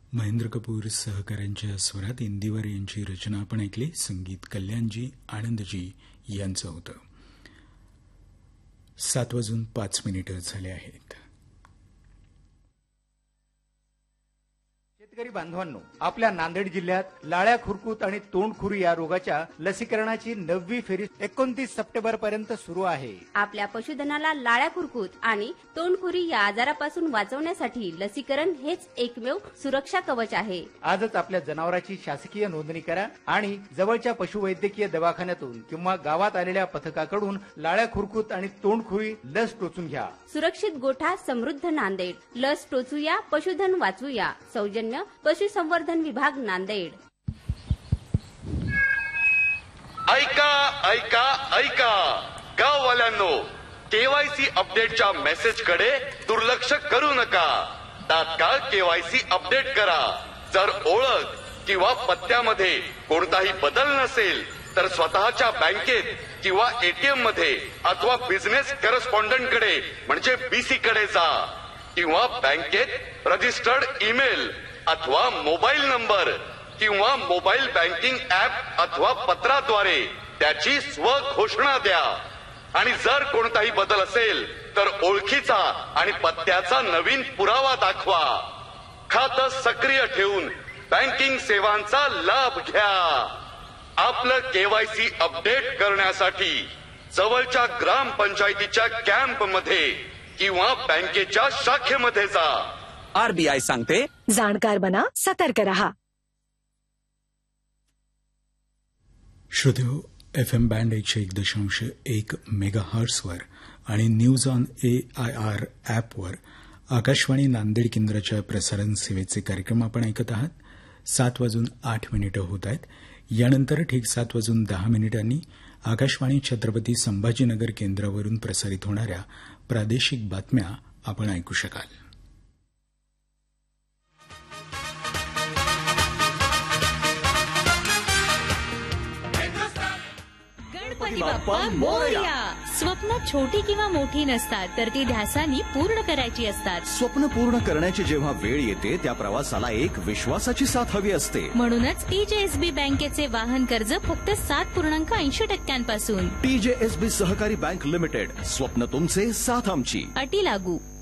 महेंद्र कपूर सहकाऱ्यांच्या स्वरात इंदिवर यांची रचना आपण ऐकली. संगीत कल्याणजी आनंदजी यांचं होतं. 7:05 झाले आहेत. शेतकरी बांधवांनो, आपल्या नांदेड जिल्ह्यात लाळ्या खुरकूत आणि तोंडखुरी या रोगाच्या लसीकरणाची 9वी फेरी 29 सप्टेंबर पर्यंत सुरू आहे. आपल्या पशुधनाला लाळ्या खुरकूत आणि तोंडखुरी या आजारापासून वाचवण्यासाठी लसीकरण हेच एकमेव सुरक्षा कवच आहे. आजच आपल्या जनावराची शासकीय नोंदणी करा आणि जवळच्या पशुवैद्यकीय दवाखान्यातून किंवा गावात आलेल्या पथकाकडून लाळ्या खुरकूत आणि तोंडखुरी लस टोचून घ्या. सुरक्षित गोठा समृद्ध नांदेड. लस टोचूया, पशुधन वाचूया. सौजन्य पशुसंवर्धन विभाग नांदेड. ऐका ऐका ऐका गाववाल्यांनो, केवायसी अपडेटच्या मेसेजकडे दुर्लक्ष करू नका. तात्काळ केवायसी अपडेट करा. जर ओळख किंवा पत्त्यामध्ये कोणताही बदल नसेल तर स्वतःच्या बँकेत किंवा एटीएम मध्ये अथवा बिझनेस करस्पॉन्डंटकडे म्हणजे बीसी कडे जा किंवा बँकेत रजिस्टर्ड ईमेल अथवा मोबाईल नंबर किंवा मोबाईल बँकिंग ऍप अथवा पत्राद्वारे त्याची स्वघोषणा द्या. आणि जर कोणताही बदल असेल तर ओळखीचा आणि पत्त्याचा नवीन पुरावा दाखवा. खातं सक्रिय ठेवून बँकिंग सेवांचा लाभ घ्या. आपलं केवायसी अपडेट करण्यासाठी जवळच्या ग्रामपंचायतीच्या कॅम्पमध्ये किंवा बँकेच्या शाखेमध्ये जा. आरबीआय सांगते, जाणकार बना, सतर्क रहा. श्रोतेहो, FM बँड 101.1 मेगाहर्ट्झवर आणि न्यूज ऑन AIR ॲपवर आकाशवाणी नांदेड केंद्राच्या प्रसारण सेवेचे कार्यक्रम आपण ऐकत आहात. 7:08 होत आहेत. यानंतर ठीक 7:10 आकाशवाणी छत्रपती संभाजीनगर केंद्रावरून प्रसारित होणाऱ्या प्रादेशिक बातम्या आपण ऐकू शकाल. गणपती बाप्पा मोरया. स्वप्न छोटी किंवा मोठी नसतात, तर ती ध्यासानी पूर्ण करायची असतात. स्वप्न पूर्ण करण्याची जेव्हा वेळ येते त्या प्रवासाला एक विश्वासाची साथ हवी असते. म्हणूनच टीजेएसबी बँकेचे वाहन कर्ज फक्त 7.80% पासून. टीजेएसबी सहकारी बँक लिमिटेड. स्वप्न तुमचे, साथ आमची. अटी लागू.